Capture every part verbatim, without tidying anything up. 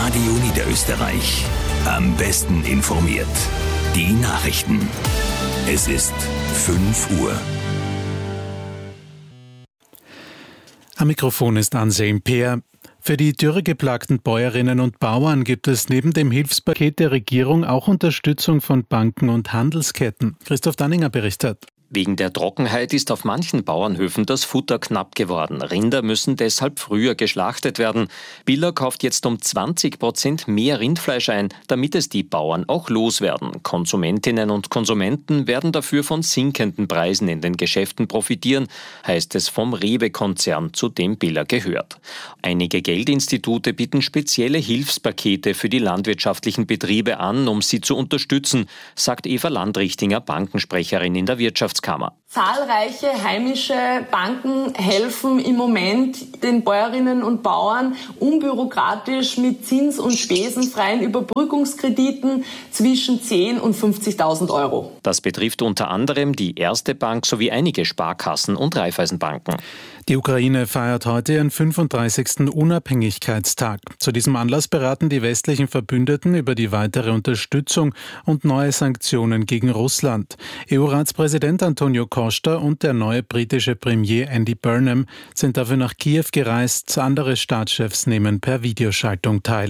Radio Niederösterreich. Am besten informiert. Die Nachrichten. Es ist fünf Uhr. Am Mikrofon ist Anselm Peer. Für die dürregeplagten Bäuerinnen und Bauern gibt es neben dem Hilfspaket der Regierung auch Unterstützung von Banken und Handelsketten. Christoph Danninger berichtet. Wegen der Trockenheit ist auf manchen Bauernhöfen das Futter knapp geworden. Rinder müssen deshalb früher geschlachtet werden. Billa kauft jetzt um zwanzig Prozent mehr Rindfleisch ein, damit es die Bauern auch loswerden. Konsumentinnen und Konsumenten werden dafür von sinkenden Preisen in den Geschäften profitieren, heißt es vom Rewe-Konzern, zu dem Billa gehört. Einige Geldinstitute bieten spezielle Hilfspakete für die landwirtschaftlichen Betriebe an, um sie zu unterstützen, sagt Eva Landrichtinger, Bankensprecherin in der Wirtschaftskammer. Zahlreiche heimische Banken helfen im Moment den Bäuerinnen und Bauern unbürokratisch mit zins- und spesenfreien Überbrückungskrediten zwischen zehntausend und fünfzigtausend Euro. Das betrifft unter anderem die Erste Bank sowie einige Sparkassen und Raiffeisenbanken. Die Ukraine feiert heute ihren fünfunddreißigsten Unabhängigkeitstag. Zu diesem Anlass beraten die westlichen Verbündeten über die weitere Unterstützung und neue Sanktionen gegen Russland. E U-Ratspräsident Antonio Costa und der neue britische Premier Andy Burnham sind dafür nach Kiew gereist. Andere Staatschefs nehmen per Videoschaltung teil.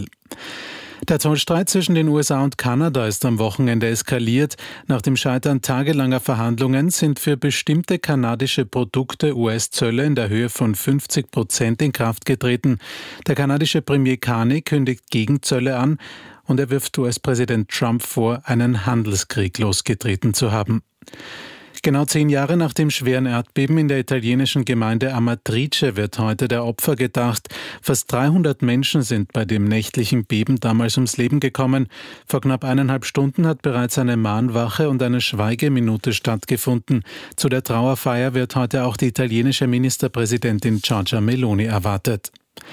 Der Zollstreit zwischen den U S A und Kanada ist am Wochenende eskaliert. Nach dem Scheitern tagelanger Verhandlungen sind für bestimmte kanadische Produkte U S-Zölle in der Höhe von fünfzig Prozent in Kraft getreten. Der kanadische Premier Carney kündigt Gegenzölle an und er wirft U S-Präsident Trump vor, einen Handelskrieg losgetreten zu haben. Genau zehn Jahre nach dem schweren Erdbeben in der italienischen Gemeinde Amatrice wird heute der Opfer gedacht. Fast dreihundert Menschen sind bei dem nächtlichen Beben damals ums Leben gekommen. Vor knapp eineinhalb Stunden hat bereits eine Mahnwache und eine Schweigeminute stattgefunden. Zu der Trauerfeier wird heute auch die italienische Ministerpräsidentin Giorgia Meloni erwartet.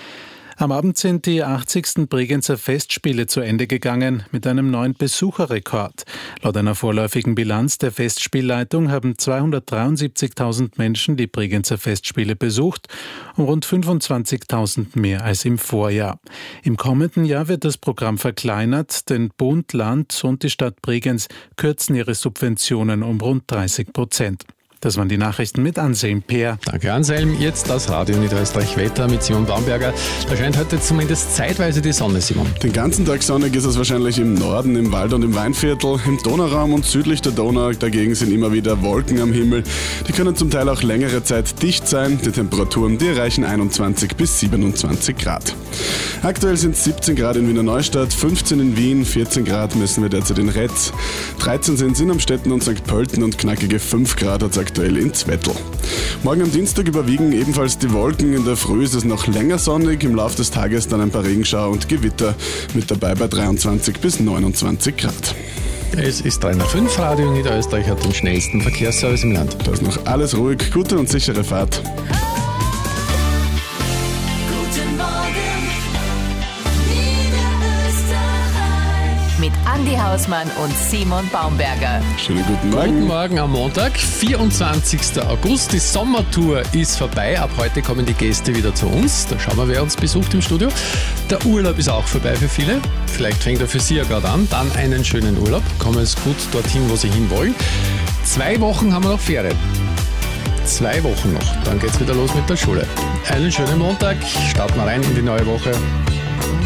Am Abend sind die achtzigsten Bregenzer Festspiele zu Ende gegangen mit einem neuen Besucherrekord. Laut einer vorläufigen Bilanz der Festspielleitung haben zweihundertdreiundsiebzigtausend Menschen die Bregenzer Festspiele besucht, um rund fünfundzwanzigtausend mehr als im Vorjahr. Im kommenden Jahr wird das Programm verkleinert, denn Bund, Land und die Stadt Bregenz kürzen ihre Subventionen um rund dreißig Prozent. Das waren die Nachrichten mit Anselm Peer. Danke Anselm. Jetzt das Radio Niederösterreich Wetter mit Simon Baumberger. Da scheint heute zumindest zeitweise die Sonne, Simon. Den ganzen Tag sonnig ist es wahrscheinlich im Norden, im Wald und im Weinviertel. Im Donauraum und südlich der Donau dagegen sind immer wieder Wolken am Himmel. Die können zum Teil auch längere Zeit dicht sein. Die Temperaturen, die erreichen einundzwanzig bis siebenundzwanzig Grad. Aktuell sind es siebzehn Grad in Wiener Neustadt, fünfzehn in Wien, vierzehn Grad messen wir derzeit in Retz, dreizehn sind es in Amstetten und Sankt Pölten und knackige fünf Grad hat es aktuell in Zwettl. Morgen am Dienstag überwiegen ebenfalls die Wolken. In der Früh ist es noch länger sonnig, im Laufe des Tages dann ein paar Regenschauer und Gewitter, mit dabei bei dreiundzwanzig bis neunundzwanzig Grad. Es ist drei null fünf, Radio Niederösterreich hat den schnellsten Verkehrsservice im Land. Da ist noch alles ruhig, gute und sichere Fahrt. Mit Andi Hausmann und Simon Baumberger. Schönen guten Morgen. Guten Morgen am Montag, vierundzwanzigsten August. Die Sommertour ist vorbei. Ab heute kommen die Gäste wieder zu uns. Da schauen wir, wer uns besucht im Studio. Der Urlaub ist auch vorbei für viele. Vielleicht fängt er für Sie ja gerade an. Dann einen schönen Urlaub. Kommen Sie gut dorthin, wo Sie hinwollen. Zwei Wochen haben wir noch Ferien. Zwei Wochen noch. Dann geht's wieder los mit der Schule. Einen schönen Montag. Starten wir rein in die neue Woche.